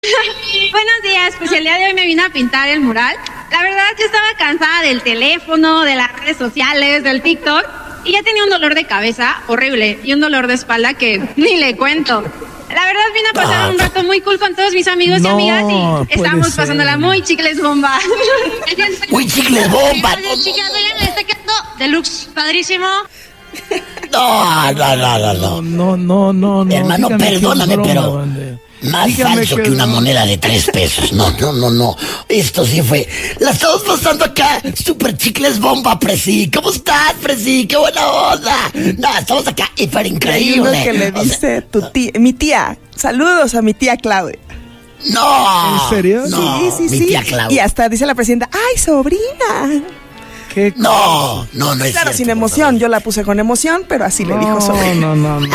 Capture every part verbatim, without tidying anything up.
Buenos días, pues el día de hoy me vine a pintar el mural. La verdad yo estaba cansada del teléfono, de las redes sociales, del TikTok, y ya tenía un dolor de cabeza horrible y un dolor de espalda que ni le cuento. La verdad vine a pasar un rato muy cool con todos mis amigos no, y amigas y estamos pasándola muy chicles bomba. Muy chicles bomba. Oye, chicas, oigan, me está quedando deluxe, padrísimo. No, no, no, no, no. No, no, no, no. Hermano, perdóname, broma, pero bande. Más dígame falso que, que una moneda de tres pesos. No, no, no, no. Esto sí fue. La estamos pasando acá. Super chicles bomba, Presi. ¿Cómo estás, Presi? ¡Qué buena onda! No, estamos acá hiper increíble. ¿Qué que le dice o sea, tu tía, mi tía? Saludos a mi tía Claudia. No. ¿En serio? No, sí, sí, mi sí. tía Claudia. Y hasta dice la presidenta, ¡ay, sobrina! ¿Qué no, no, no es Claro, cierto, sin emoción. Yo la puse con emoción, pero así no, le dijo sobrina. No, no, no, no.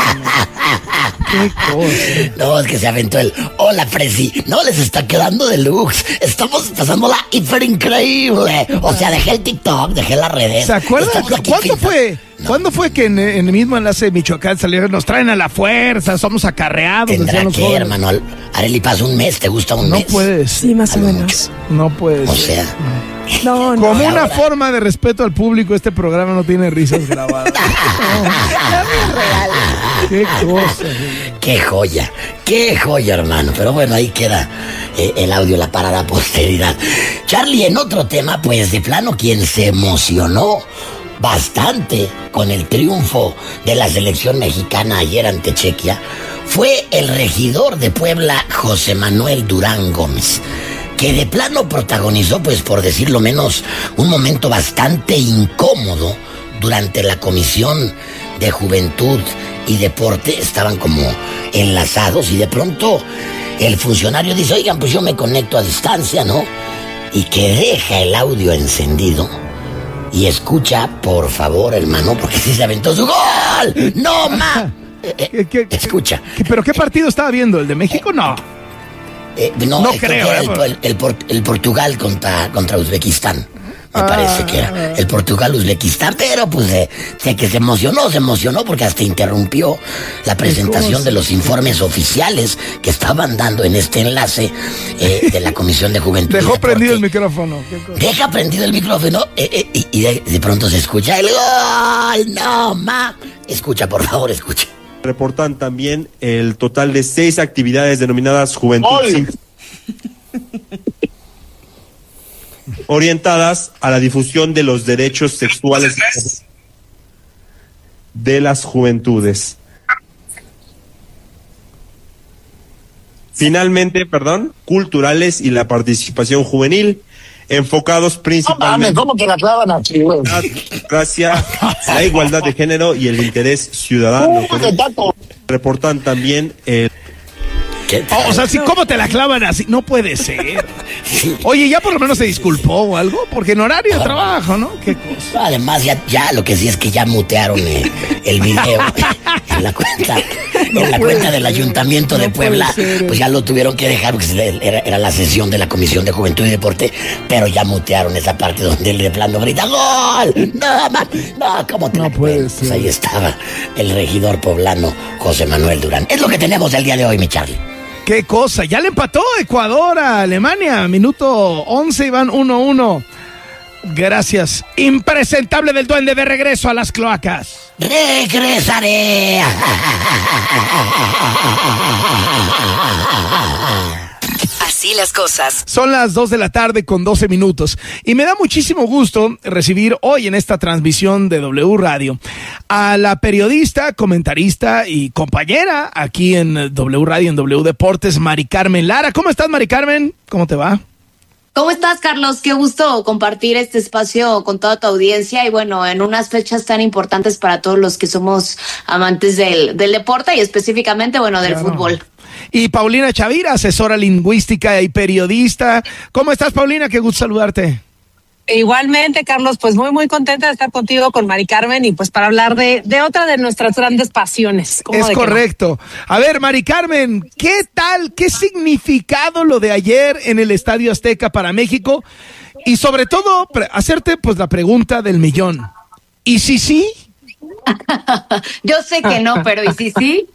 Qué cosa. No, es que se aventó el hola, Presi. No, les está quedando deluxe. Estamos pasándola hiper increíble. O sea, dejé el TikTok, dejé las redes. ¿Se acuerdan? ¿Cuándo fue? No. ¿Cuándo fue que en, en el mismo enlace de Michoacán salieron, nos traen a la fuerza, somos acarreados? Tendrá que, jóvenes. Hermano, Arely, pasa un mes, ¿te gusta un no mes? No puedes. Sí, más o menos. No puedes. O sea. No, no. Como no, una ahora. forma de respeto al público, este programa no tiene risas grabadas. No, no es real. Qué cosa. Qué joya, qué joya, hermano. Pero bueno, ahí queda eh, el audio, la para la posteridad. Charlie, en otro tema, pues de plano, quien se emocionó bastante con el triunfo de la selección mexicana ayer ante Chequia fue el regidor de Puebla, José Manuel Durán Gómez, que de plano protagonizó, pues por decirlo menos, un momento bastante incómodo durante la Comisión de Juventud y Deporte. Estaban como enlazados y de pronto el funcionario dice, oigan, pues yo me conecto a distancia, ¿no? Y que deja el audio encendido y escucha, por favor, hermano, porque si se aventó su gol. ¡No, ma! ¿Qué, qué, escucha. ¿Qué, ¿Pero qué partido estaba viendo? ¿El de México? No. Eh, no, no creo. Era ¿eh? el, el, el, el Portugal contra, contra Uzbekistán. Me ah, parece que era el Portugal-Uzbekistán, pero pues eh, sé que se emocionó, se emocionó porque hasta interrumpió la presentación de los informes oficiales que estaban dando en este enlace eh, de la Comisión de Juventud. Dejó prendido el micrófono. Deja prendido el micrófono eh, eh, y, y de, de pronto se escucha el gol. No, ma. Escucha, por favor, escucha. Reportan también el total de seis actividades denominadas Juventud Sin... orientadas a la difusión de los derechos sexuales de las juventudes. Finalmente, perdón, culturales y la participación juvenil, enfocados principalmente ¿Cómo que la clavan así, güey? la democracia, la igualdad de género y el interés ciudadano. Uh, Reportan también el... Oh, o sea, ¿sí, ¿cómo te la clavan así? No puede ser. Oye, ya por lo menos se disculpó o algo, porque en horario de trabajo, ¿no? Qué cosa. Además, ya, ya lo que sí es que ya mutearon el, el video en la cuenta, no en la cuenta ser, del Ayuntamiento no de Puebla, pues ya lo tuvieron que dejar porque era, era la sesión de la Comisión de Juventud y Deporte, pero ya mutearon esa parte donde él de plano grita ¡gol! No, man, no, ¿cómo te no la puede pues ahí estaba el regidor poblano José Manuel Durán. Es lo que tenemos el día de hoy, mi Charlie. ¡Qué cosa! Ya le empató Ecuador a Alemania. Minuto once y van uno uno. Gracias. Impresentable del Duende de regreso a las cloacas. Regresaré. Así las cosas. Son las dos de la tarde con doce minutos y me da muchísimo gusto recibir hoy en esta transmisión de W Radio a la periodista, comentarista y compañera aquí en W Radio, en W Deportes, Mari Carmen Lara. ¿Cómo estás, Mari Carmen? ¿Cómo te va? ¿Cómo estás, Carlos? Qué gusto compartir este espacio con toda tu audiencia y bueno, en unas fechas tan importantes para todos los que somos amantes del, del deporte y específicamente, bueno, del claro. fútbol. Y Paulina Chavira, asesora lingüística y periodista. ¿Cómo estás, Paulina? Qué gusto saludarte. Igualmente, Carlos, pues muy, muy contenta de estar contigo, con Mari Carmen, y pues para hablar de, de otra de nuestras grandes pasiones. Es correcto. No? A ver, Mari Carmen, ¿qué tal, qué significado lo de ayer en el Estadio Azteca para México? Y sobre todo, hacerte pues la pregunta del millón. ¿Y si sí? Yo sé que no, pero ¿y si sí?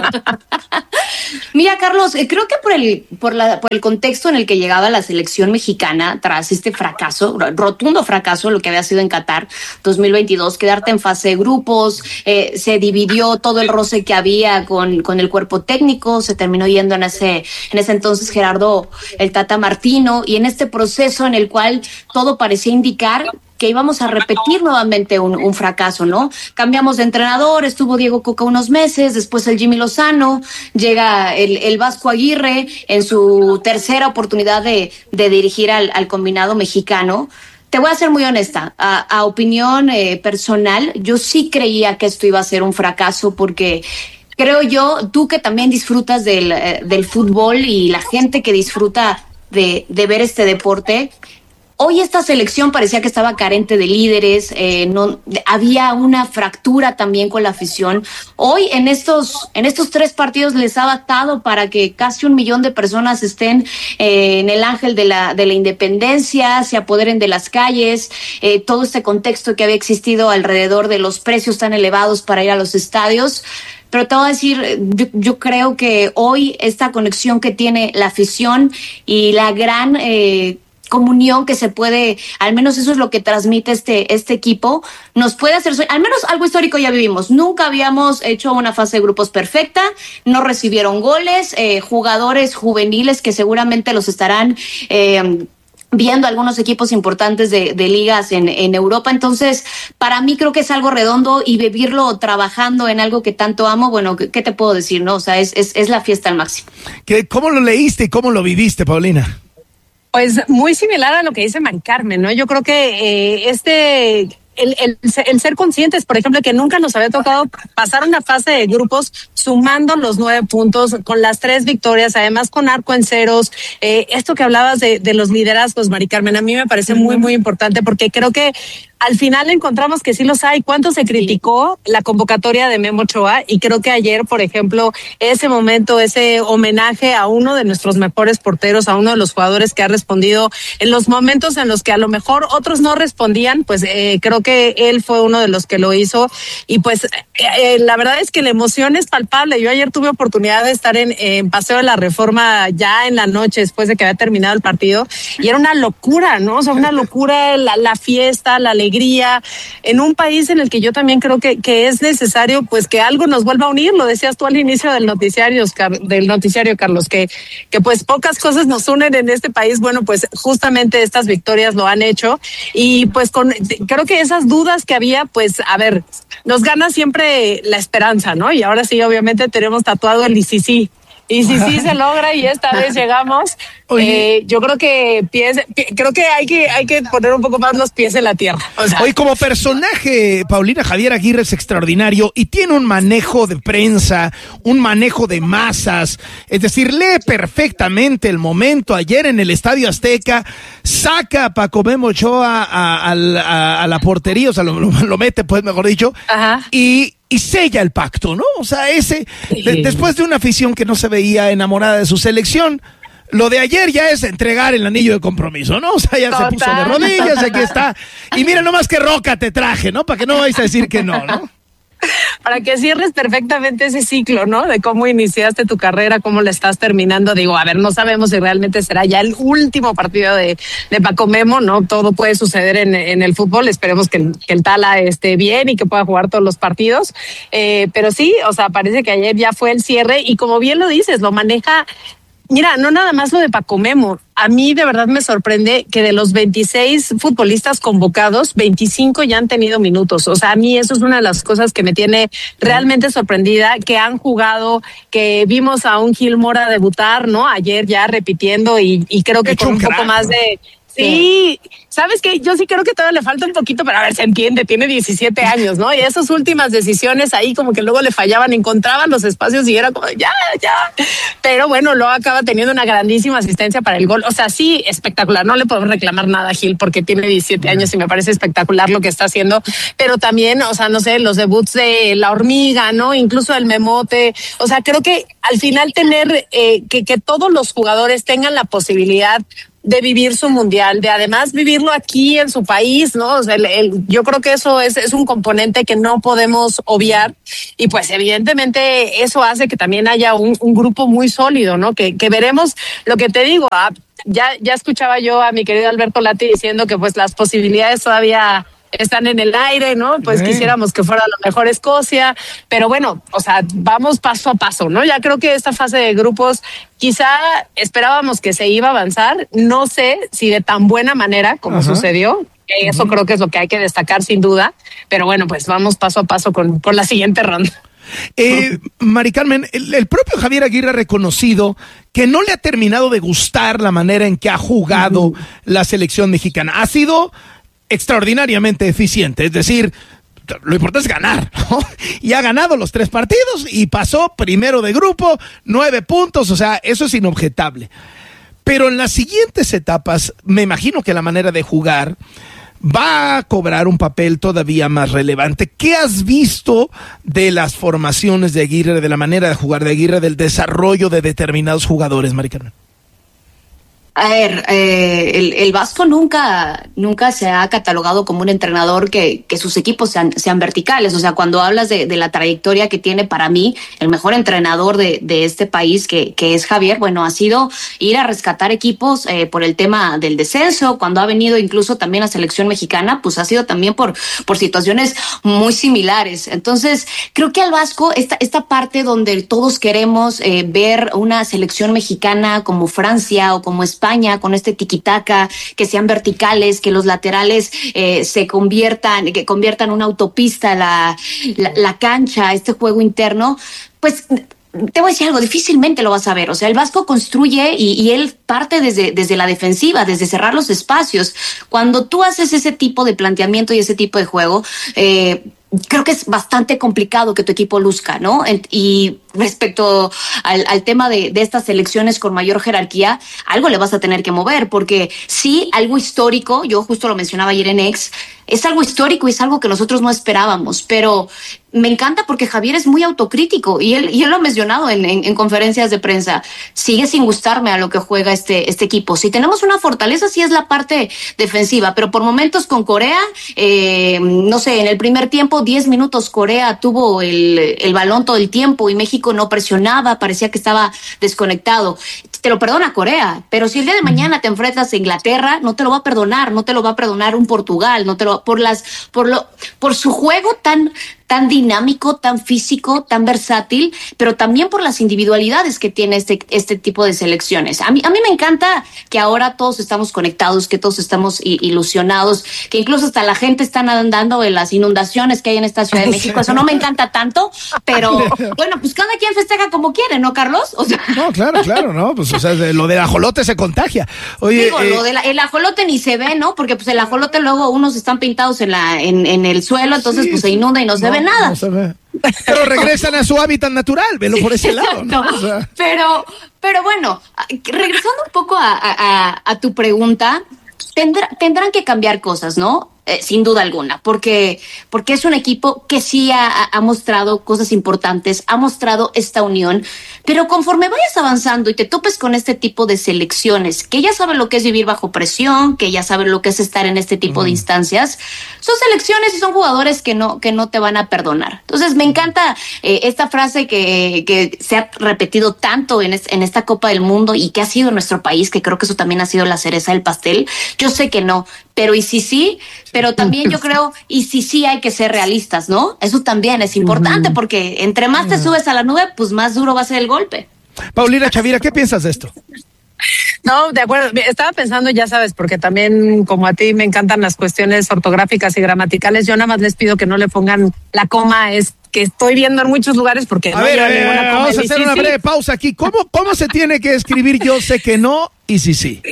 Mira, Carlos, eh, creo que por el, por, la, por el contexto en el que llegaba la selección mexicana tras este fracaso, rotundo fracaso, lo que había sido en Qatar dos mil veintidós, quedarte en fase de grupos, eh, se dividió todo el roce que había con, con el cuerpo técnico, se terminó yendo en ese, en ese entonces Gerardo el Tata Martino, y en este proceso en el cual todo parecía indicar que íbamos a repetir nuevamente un, un fracaso, ¿no? Cambiamos de entrenador, estuvo Diego Coca unos meses, después el Jimmy Lozano, llega el, el Vasco Aguirre en su tercera oportunidad de, de dirigir al, al combinado mexicano. Te voy a ser muy honesta, a, a opinión eh, personal, yo sí creía que esto iba a ser un fracaso porque creo yo, tú que también disfrutas del, eh, del fútbol y la gente que disfruta de, de ver este deporte, hoy esta selección parecía que estaba carente de líderes, eh, no había una fractura también con la afición. Hoy en estos en estos tres partidos les ha bastado para que casi un millón de personas estén eh, en el ángel de la de la independencia, se apoderen de las calles, eh, todo este contexto que había existido alrededor de los precios tan elevados para ir a los estadios. Pero te voy a decir, yo, yo creo que hoy esta conexión que tiene la afición y la gran eh, comunión que se puede, al menos eso es lo que transmite este este equipo, nos puede hacer, al menos algo histórico ya vivimos, nunca habíamos hecho una fase de grupos perfecta, no recibieron goles, eh, jugadores juveniles que seguramente los estarán eh, viendo algunos equipos importantes de, de ligas en, en Europa. Entonces, para mí creo que es algo redondo y vivirlo trabajando en algo que tanto amo, bueno, ¿qué, qué te puedo decir? No, o sea, es, es, es la fiesta al máximo. ¿Qué, ¿Cómo lo leíste y cómo lo viviste, Paulina? Pues muy similar a lo que dice Mari Carmen, ¿no? Yo creo que eh, este... El, el, el ser conscientes, por ejemplo, que nunca nos había tocado pasar una fase de grupos sumando los nueve puntos con las tres victorias, además con arco en ceros. Eh, esto que hablabas de, de los liderazgos, Mari Carmen, a mí me parece muy, muy importante porque creo que al final encontramos que sí los hay. ¿Cuánto se criticó la convocatoria de Memo Ochoa? Y creo que ayer, por ejemplo, ese momento, ese homenaje a uno de nuestros mejores porteros, a uno de los jugadores que ha respondido en los momentos en los que a lo mejor otros no respondían, pues eh, creo que él fue uno de los que lo hizo. Y pues eh, la verdad es que la emoción es palpable. Yo ayer tuve oportunidad de estar en, en Paseo de la Reforma ya en la noche, después de que había terminado el partido, y era una locura, ¿no? O sea, una locura la, la fiesta, la alegría, en un país en el que yo también creo que, que es necesario pues que algo nos vuelva a unir. Lo decías tú al inicio del noticiario, del noticiario, Carlos, que, que pues pocas cosas nos unen en este país. Bueno, pues justamente estas victorias lo han hecho, y pues con creo que esas dudas que había, pues a ver, nos gana siempre la esperanza, ¿no? Y ahora sí, obviamente tenemos tatuado el y sí, sí. Y si sí se logra y esta vez llegamos, eh, yo creo que pies, pie, creo que hay que hay que poner un poco más los pies en la tierra. O sea, hoy como personaje, Paulina, Javier Aguirre es extraordinario y tiene un manejo de prensa, un manejo de masas, es decir, lee perfectamente el momento. Ayer en el Estadio Azteca saca a Paco Memo Ochoa a, a, a, a la portería, o sea, lo, lo, lo mete, pues mejor dicho, Ajá. y y sella el pacto, ¿no? O sea, ese, de, después de una afición que no se veía enamorada de su selección, lo de ayer ya es entregar el anillo de compromiso, ¿no? O sea, ya Total. se puso de rodillas, aquí está. Y mira nomás qué roca te traje, ¿no? Para que no vais a decir que no, ¿no? Para que cierres perfectamente ese ciclo, ¿no? De cómo iniciaste tu carrera, cómo la estás terminando. Digo, a ver, no sabemos si realmente será ya el último partido de, de Paco Memo, ¿no? Todo puede suceder en, en el fútbol. Esperemos que el, que el Tala esté bien y que pueda jugar todos los partidos. Eh, pero sí, o sea, parece que ayer ya fue el cierre y como bien lo dices, lo maneja. Mira, no nada más lo de Paco Memo. A mí de verdad me sorprende que de los veintiséis futbolistas convocados, veinticinco ya han tenido minutos. O sea, a mí eso es una de las cosas que me tiene realmente sorprendida, que han jugado, que vimos a un Gil Mora debutar, ¿no? Ayer ya repitiendo y, y creo que con un poco más de... Sí, ¿sabes qué? Yo sí creo que todavía le falta un poquito, pero a ver, se entiende, tiene diecisiete años, ¿no? Y esas últimas decisiones ahí como que luego le fallaban, encontraban los espacios y era como, ya, ya. Pero bueno, luego acaba teniendo una grandísima asistencia para el gol. O sea, sí, espectacular. No le podemos reclamar nada a Gil porque tiene diecisiete años y me parece espectacular lo que está haciendo. Pero también, o sea, no sé, los debuts de La Hormiga, ¿no? Incluso el Memote. O sea, creo que al final tener, eh, que, que todos los jugadores tengan la posibilidad de vivir su mundial, de además vivirlo aquí en su país, ¿no? O sea, el, el, yo creo que eso es, es un componente que no podemos obviar y pues evidentemente eso hace que también haya un, un grupo muy sólido, ¿no? Que, que veremos lo que te digo, ah, ya, ya escuchaba yo a mi querido Alberto Lati diciendo que pues las posibilidades todavía están en el aire, ¿no? Pues sí. Quisiéramos que fuera a lo mejor Escocia, pero bueno, o sea, vamos paso a paso, ¿no? Ya creo que esta fase de grupos quizá esperábamos que se iba a avanzar, no sé si de tan buena manera como Ajá. sucedió, que eso uh-huh. creo que es lo que hay que destacar sin duda, pero bueno, pues vamos paso a paso con, con la siguiente ronda. Eh, Mari Carmen, el, el propio Javier Aguirre ha reconocido que no le ha terminado de gustar la manera en que ha jugado uh-huh. la selección mexicana. Ha sido extraordinariamente eficiente, es decir, lo importante es ganar, ¿no? Y ha ganado los tres partidos y pasó primero de grupo, nueve puntos, o sea, eso es inobjetable. Pero en las siguientes etapas, me imagino que la manera de jugar va a cobrar un papel todavía más relevante. ¿Qué has visto de las formaciones de Aguirre, de la manera de jugar de Aguirre, del desarrollo de determinados jugadores, Mari Carmen? A ver, eh, el, el Vasco nunca, nunca se ha catalogado como un entrenador que, que sus equipos sean, sean verticales. O sea, cuando hablas de, de la trayectoria que tiene, para mí, el mejor entrenador de, de este país, que, que es Javier, bueno, ha sido ir a rescatar equipos eh, por el tema del descenso. Cuando ha venido incluso también a selección mexicana, pues ha sido también por, por situaciones muy similares. Entonces, creo que al Vasco, esta, esta parte donde todos queremos eh, ver una selección mexicana como Francia o como España, España, con este tiquitaca, que sean verticales, que los laterales eh, se conviertan, que conviertan una autopista la, la, la cancha, este juego interno, pues te voy a decir algo, difícilmente lo vas a ver. O sea, el Vasco construye y, y él parte desde, desde la defensiva, desde cerrar los espacios. Cuando tú haces ese tipo de planteamiento y ese tipo de juego, eh, creo que es bastante complicado que tu equipo luzca, ¿no? Y respecto al, al tema de, de estas selecciones con mayor jerarquía, algo le vas a tener que mover, porque sí, algo histórico, yo justo lo mencionaba ayer en X, es algo histórico y es algo que nosotros no esperábamos, pero me encanta porque Javier es muy autocrítico y él, y él lo ha mencionado en, en, en conferencias de prensa. Sigue sin gustarme a lo que juega este, este equipo. Si tenemos una fortaleza, sí es la parte defensiva, pero por momentos con Corea, eh, no sé, en el primer tiempo, diez minutos Corea tuvo el, el balón todo el tiempo y México no presionaba, parecía que estaba desconectado. Te lo perdona Corea, pero si el día de mañana te enfrentas a Inglaterra, no te lo va a perdonar, no te lo va a perdonar un Portugal, no te lo, por las, por lo, por su juego tan, tan dinámico, tan físico, tan versátil, pero también por las individualidades que tiene este, este tipo de selecciones. A mí, a mí me encanta que ahora todos estamos conectados, que todos estamos ilusionados, que incluso hasta la gente está andando en las inundaciones que hay en esta Ciudad de México. Eso no me encanta tanto, pero bueno, pues cada quien festeja como quiere, ¿no, Carlos? O sea, no, claro, claro, no, pues o sea, lo del ajolote se contagia. Oye, digo, eh, lo del el ajolote ni se ve, ¿no? Porque pues el ajolote luego unos están pintados en la en, en el suelo, entonces sí, pues se inunda y no, no se ve nada. No se ve. Pero regresan a su hábitat natural, velo por ese lado, ¿no? no o sea. Pero, pero bueno, regresando un poco a, a, a tu pregunta, tendrá, tendrán que cambiar cosas, ¿no? Eh, sin duda alguna, porque, porque es un equipo que sí ha, ha mostrado cosas importantes, ha mostrado esta unión, pero conforme vayas avanzando y te topes con este tipo de selecciones, que ya saben lo que es vivir bajo presión, que ya saben lo que es estar en este tipo mm. de instancias, son selecciones y son jugadores que no, que no te van a perdonar. Entonces me encanta eh, esta frase que, que se ha repetido tanto en, es, en esta Copa del Mundo y que ha sido nuestro país, que creo que eso también ha sido la cereza del pastel. Yo sé que no, pero y si sí, pero también yo creo, y si sí hay que ser realistas, ¿no? Eso también es importante, porque entre más te subes a la nube, pues más duro va a ser el golpe. Paulina Chavira, ¿qué piensas de esto? No, de acuerdo. Estaba pensando, ya sabes, porque también como a ti me encantan las cuestiones ortográficas y gramaticales, yo nada más les pido que no le pongan la coma, es que estoy viendo en muchos lugares porque a no ver, lleva a ver, ninguna coma. Vamos a hacer sí, una sí. breve pausa aquí. ¿Cómo, cómo se tiene que escribir yo sé que no y sí sí?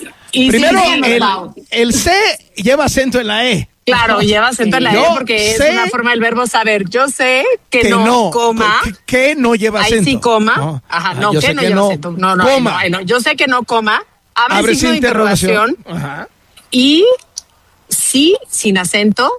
Y Primero, sí, sí, el, el C lleva acento en la E. Claro, lleva acento en la yo E porque sé es una forma del verbo saber. Yo sé que, que no, no, coma. Que, que no lleva acento. Ahí sí, coma. No. Ajá, no, yo que sé no que lleva no. acento. No, no, coma. no, no, yo sé que no coma. Abre, Abre signo de interrogación. Ajá. Y sí, sin acento.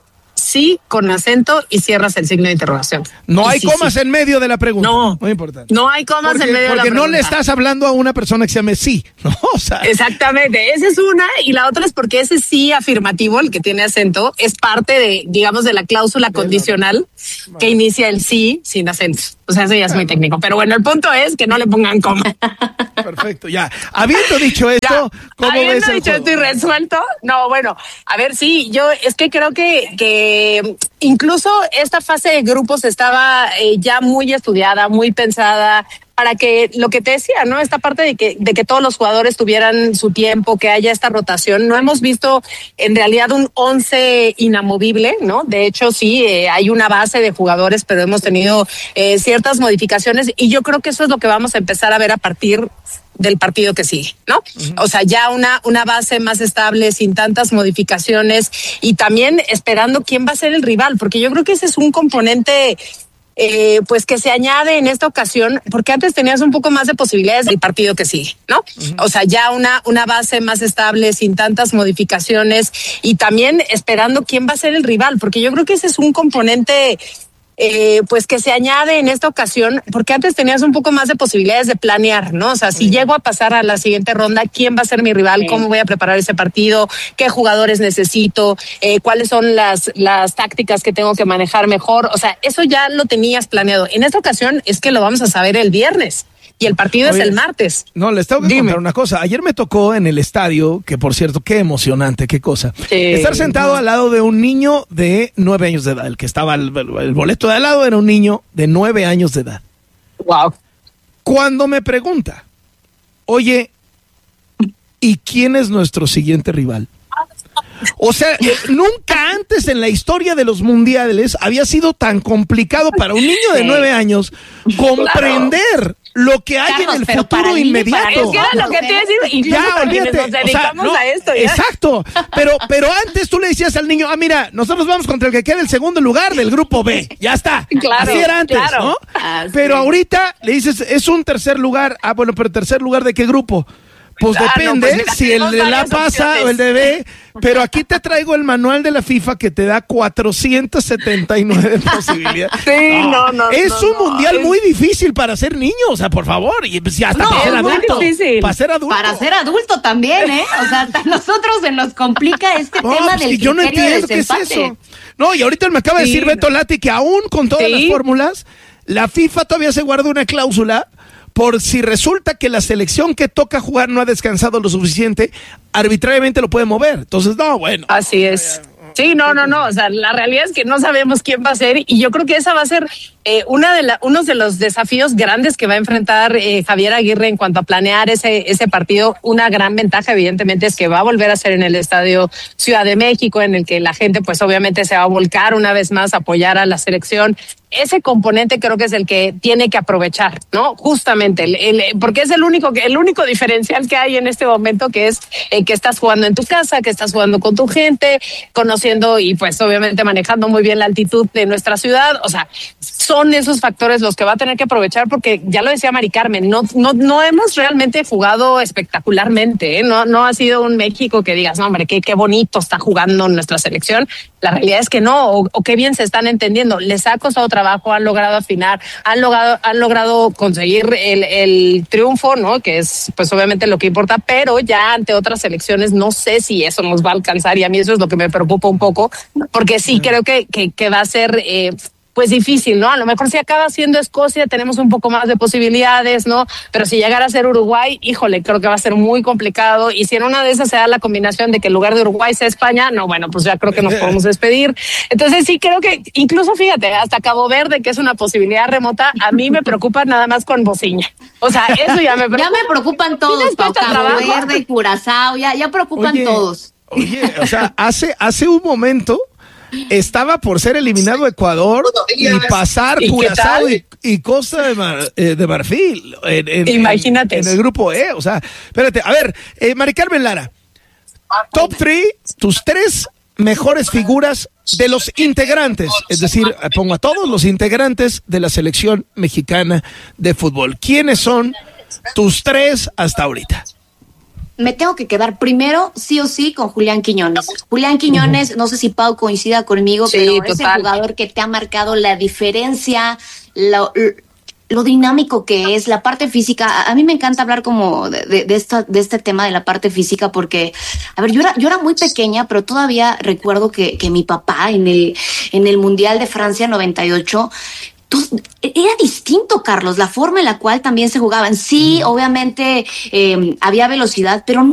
sí con acento y cierras el signo de interrogación. No y hay sí, comas sí. en medio de la pregunta. No. Muy importante. No hay comas porque, en medio de la porque pregunta. no le estás hablando a una persona que se llame sí, ¿no? O sea, exactamente, esa es una, y la otra es porque ese sí afirmativo, el que tiene acento, es parte de, digamos, de la cláusula condicional que inicia el sí sin acento. O sea, eso ya es muy técnico. Pero bueno, el punto es que no le pongan coma. Perfecto, ya. Habiendo dicho esto, Ya, ¿cómo habiendo ves el dicho juego? esto y resuelto, no, bueno, a ver, sí, yo es que creo que, que incluso esta fase de grupos estaba eh, ya muy estudiada, muy pensada, para que lo que te decía, ¿no? Esta parte de que, de que todos los jugadores tuvieran su tiempo, que haya esta rotación. No hemos visto en realidad un once inamovible, ¿no? De hecho, sí, eh, hay una base de jugadores, pero hemos tenido eh, ciertas modificaciones y yo creo que eso es lo que vamos a empezar a ver a partir del partido que sigue, ¿no? Uh-huh. O sea, ya una, una base más estable, sin tantas modificaciones y también esperando quién va a ser el rival, porque yo creo que ese es un componente Eh, pues que se añade en esta ocasión, porque antes tenías un poco más de posibilidades del partido que sigue, ¿no? Uh-huh. O sea, ya una, una base más estable, sin tantas modificaciones y también esperando quién va a ser el rival, porque yo creo que ese es un componente Eh, pues que se añade en esta ocasión, porque antes tenías un poco más de posibilidades de planear, ¿no? O sea, si llego a pasar a la siguiente ronda, ¿quién va a ser mi rival? Sí. ¿Cómo voy a preparar ese partido? ¿Qué jugadores necesito? Eh, ¿Cuáles son las, las tácticas que tengo que manejar mejor? O sea, eso ya lo tenías planeado. En esta ocasión es que lo vamos a saber el viernes. Y el partido Oye, es el martes. No, les tengo que Dime. contar una cosa. Ayer me tocó en el estadio, que por cierto, qué emocionante, qué cosa. Sí. Estar sentado no. al lado de un niño de nueve años de edad. El que estaba, el, el boleto de al lado era un niño de nueve años de edad. Wow. Cuando me pregunta, oye, ¿y quién es nuestro siguiente rival? O sea, eh, nunca antes en la historia de los mundiales había sido tan complicado para un niño de nueve años comprender claro. lo que hay Carlos, en el futuro inmediato. Es que era lo que te iba a decir, incluso ya, para quienes nos dedicamos o sea, no, a esto. ¿ya? Exacto, pero, pero antes tú le decías al niño, ah, mira, nosotros vamos contra el que quede el segundo lugar del grupo B, ya está. Claro, así era antes, claro. ¿no? Ah, pero sí. ahorita le dices, es un tercer lugar, ah, bueno, pero tercer lugar ¿de qué grupo? Pues ah, depende no, pues mira, si el de la pasa opciones. O el de B, pero aquí te traigo el manual de la FIFA que te da cuatrocientas setenta y nueve posibilidades. Sí, no, no. Es no, un no, mundial es... muy difícil para ser niño, o sea, por favor, y pues ya hasta no, para ser adulto. Difícil. Para ser adulto. Para ser adulto también, ¿eh? O sea, hasta nosotros se nos complica este no, tema pues del yo no entiendo de qué es eso. No, y ahorita me acaba de sí, decir Beto Lati que aún con todas ¿Sí? las fórmulas, la FIFA todavía se guarda una cláusula por si resulta que la selección que toca jugar no ha descansado lo suficiente, arbitrariamente lo puede mover. Entonces, no, bueno. Así es. Sí, no, no, no. O sea, la realidad es que no sabemos quién va a ser y yo creo que esa va a ser eh, una de la, uno de los desafíos grandes que va a enfrentar eh, Javier Aguirre en cuanto a planear ese, ese partido. Una gran ventaja, evidentemente, es que va a volver a ser en el Estadio Ciudad de México, en el que la gente, pues, obviamente se va a volcar una vez más a apoyar a la selección. Ese componente creo que es el que tiene que aprovechar, ¿no? Justamente, el, el, porque es el único, el único diferencial que hay en este momento, que es eh, que estás jugando en tu casa, que estás jugando con tu gente, conociendo y pues obviamente manejando muy bien la altitud de nuestra ciudad. O sea, son esos factores los que va a tener que aprovechar, porque ya lo decía Mari Carmen, no, no, no hemos realmente jugado espectacularmente, ¿eh? No, no ha sido un México que digas, no, hombre, qué, qué bonito está jugando nuestra selección. La realidad es que no, o, o qué bien se están entendiendo. Les ha costado trabajo, han logrado afinar, han logrado, han logrado conseguir el, el triunfo, ¿no? Que es, pues, obviamente lo que importa, pero ya ante otras selecciones no sé si eso nos va a alcanzar y a mí eso es lo que me preocupa un poco, porque sí creo que, que, que va a ser... Eh, pues difícil, ¿no? A lo mejor si acaba siendo Escocia tenemos un poco más de posibilidades, ¿no? Pero si llegara a ser Uruguay, híjole, creo que va a ser muy complicado. Y si en una de esas se da la combinación de que el lugar de Uruguay sea España, no, bueno, pues ya creo que nos podemos despedir. Entonces sí creo que, incluso fíjate, hasta Cabo Verde, que es una posibilidad remota, a mí me preocupa nada más con Bociña. O sea, eso ya me preocupa. Ya me preocupan todos, Pau, Cabo Verde, Curazao, ya, ya preocupan oye, todos. Oye, o sea, hace, hace un momento... estaba por ser eliminado Ecuador y pasar ¿Y Curazao y, y Costa de, Mar, eh, de Marfil en, en, Imagínate en, en el grupo E, o sea, espérate, a ver, eh, Mari Carmen Lara, top tres, tus tres mejores figuras de los integrantes, es decir, pongo a todos los integrantes de la selección mexicana de fútbol. ¿Quiénes son tus tres hasta ahorita? me tengo que quedar primero, sí o sí, con Julián Quiñones. Julián Quiñones, uh-huh. no sé si Pau coincida conmigo, sí, pero total. Es el jugador que te ha marcado la diferencia, lo, lo dinámico que es, la parte física. A mí me encanta hablar como de, de, de, esta, de este tema de la parte física porque, a ver, yo era, yo era muy pequeña, pero todavía recuerdo que, que mi papá en el, en el Mundial de Francia noventa y ocho... era distinto, Carlos, la forma en la cual también se jugaban. Sí, obviamente eh, había velocidad, pero no